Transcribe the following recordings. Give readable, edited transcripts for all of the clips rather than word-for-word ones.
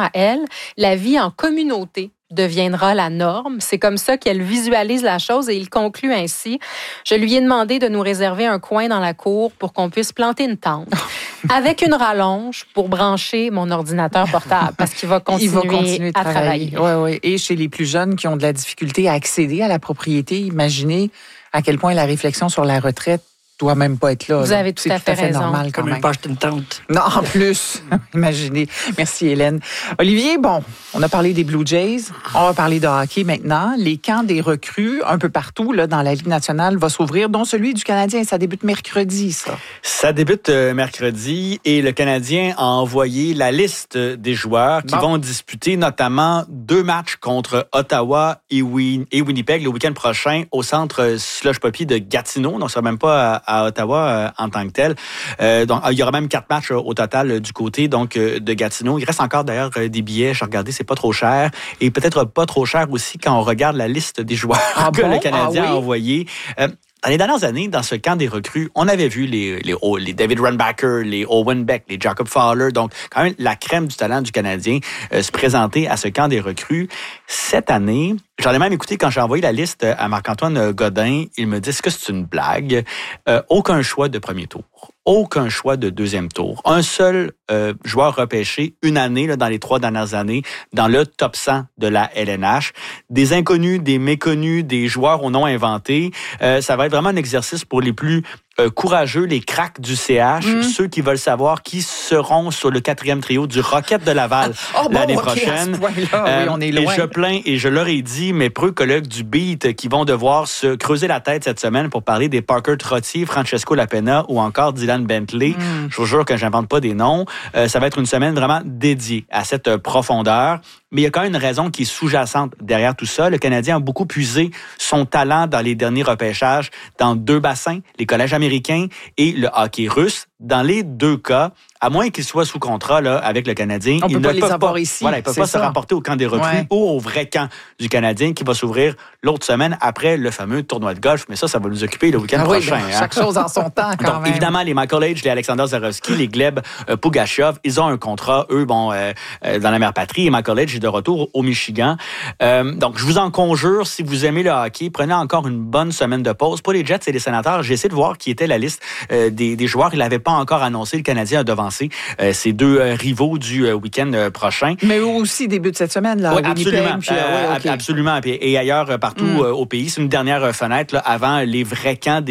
à elle, la vie en communauté deviendra la norme. C'est comme ça qu'elle visualise la chose et il conclut ainsi. Je lui ai demandé de nous réserver un coin dans la cour pour qu'on puisse planter une tente avec une rallonge pour brancher mon ordinateur portable parce qu'il va continuer à travailler. Oui, oui. Et chez les plus jeunes qui ont de la difficulté à accéder à la propriété, imaginez à quel point la réflexion sur la retraite doit même pas être là. Vous avez tout à fait raison. C'est normal quand même. Pas acheter une tente. Non, en plus. Imaginez. Merci, Hélène. Olivier, bon, on a parlé des Blue Jays. On va parler de hockey maintenant. Les camps des recrues, un peu partout là, dans la Ligue nationale, va s'ouvrir, dont celui du Canadien. Ça débute mercredi, ça. Ça débute mercredi et le Canadien a envoyé la liste des joueurs qui vont disputer notamment 2 matchs contre Ottawa et Winnipeg le week-end prochain au centre Slush Poppy de Gatineau. Donc, ça ne sera même pas à Ottawa en tant que tel. Donc, il y aura même 4 matchs au total du côté donc de Gatineau. Il reste encore d'ailleurs des billets. Je regardais, c'est pas trop cher. Et peut-être pas trop cher aussi quand on regarde la liste des joueurs que le Canadien a envoyés. Dans les dernières années, dans ce camp des recrues, on avait vu les David Runbacker, les Owen Beck, les Jacob Fowler, donc quand même la crème du talent du Canadien se présenter à ce camp des recrues. Cette année, j'en ai même écouté quand j'ai envoyé la liste à Marc-Antoine Godin, il me dit, est-ce que c'est une blague? Aucun choix de premier tour. Aucun choix de deuxième tour. Un seul joueur repêché une année là, dans les 3 dernières années dans le top 100 de la LNH. Des inconnus, des méconnus, des joueurs au nom inventé. Ça va être vraiment un exercice pour les plus courageux, les cracks du CH, ceux qui veulent savoir qui seront sur le 4e trio du Rocket de Laval l'année prochaine. Oui, on est loin. Et je plains, et je leur ai dit, mes preux collègues du Beat qui vont devoir se creuser la tête cette semaine pour parler des Parker Trottier, Francesco Lapena ou encore Dylan Bentley. Je vous jure que j'invente pas des noms. Ça va être une semaine vraiment dédiée à cette profondeur. Mais il y a quand même une raison qui est sous-jacente derrière tout ça. Le Canadien a beaucoup puisé son talent dans les derniers repêchages dans 2 bassins, les collèges américains et le hockey russe. Dans les 2 cas, à moins qu'ils soient sous contrat là, avec le Canadien, ils ne peuvent pas ici. Voilà, ils ne peuvent pas se rapporter au camp des recrues ou au vrai camp du Canadien qui va s'ouvrir l'autre semaine après le fameux tournoi de golf. Mais ça va nous occuper le week-end prochain. Oui, chaque chose en son temps quand donc, même. Évidemment, les Michael H, les Alexander Zarovski, les Gleb Pugachov, ils ont un contrat, eux, dans la mère patrie. Et Michael H est de retour au Michigan. Donc, je vous en conjure, si vous aimez le hockey, prenez encore une bonne semaine de pause. Pour les Jets et les Sénateurs, j'ai essayé de voir qui était la liste des joueurs. Il n'avait pas encore annoncé. Le Canadien a devancé ces 2 rivaux du week-end prochain. Mais aussi début de cette semaine, là. Oui, absolument. Winnipeg, absolument. Et ailleurs, partout au pays. C'est une dernière fenêtre là, avant les vrais camps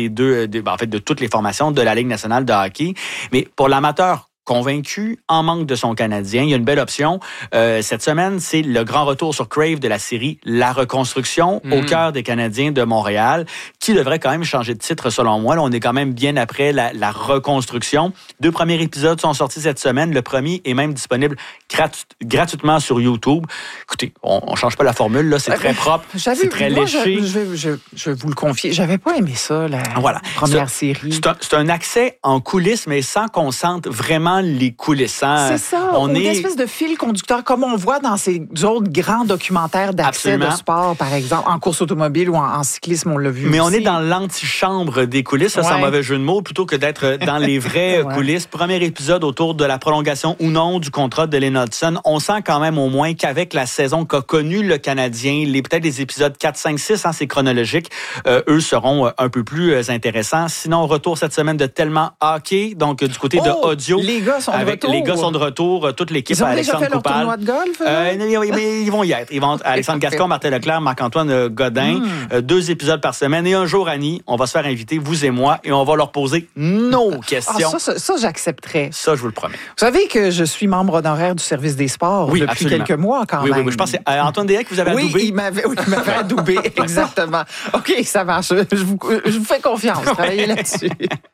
de toutes les formations de la Ligue nationale de hockey. Mais pour l'amateur convaincu, en manque de son Canadien, il y a une belle option. Cette semaine, c'est le grand retour sur Crave de la série La Reconstruction au cœur des Canadiens de Montréal, qui devrait quand même changer de titre selon moi. Là, on est quand même bien après la reconstruction. 2 premiers épisodes sont sortis cette semaine. Le premier est même disponible gratuitement sur YouTube. Écoutez, on change pas la formule, là. C'est très propre, c'est très léché. Je vais vous le confier. J'avais pas aimé ça, la première série. C'est un accès en coulisses, mais sans qu'on sente vraiment les coulisses. C'est ça. Une espèce de fil conducteur, comme on voit dans ces autres grands documentaires d'accès de sport, par exemple, en course automobile ou en cyclisme, on l'a vu. Mais aussi. On est dans l'antichambre des coulisses, ça, sans mauvais jeu de mots, plutôt que d'être dans les vraies coulisses. Premier épisode autour de la prolongation ou non du contrat de Lynn Hudson. On sent quand même au moins qu'avec la saison qu'a connue le Canadien, peut-être les épisodes 4, 5, 6, c'est chronologique, eux seront un peu plus intéressants. Sinon, retour cette semaine de Tellement Hockey, donc du côté de audio. Les gars sont de retour. Les gars sont de retour, toute l'équipe. Ils ont déjà fait leur tournoi de golf? Ils vont y être. Ils vont Alexandre Gascon, Martin Leclerc, Marc-Antoine Godin. 2 épisodes par semaine. Et un jour, Annie, on va se faire inviter, vous et moi, et on va leur poser nos questions. Ça, j'accepterais. Ça, je vous le promets. Vous savez que je suis membre honoraire du service des sports depuis absolument. quelques mois quand même. Oui, je pense que c'est Antoine Deshaies que vous avez adoubé. Oui, il m'avait adoubé, exactement. OK, ça marche. Je vous fais confiance. Travaillez là-dessus.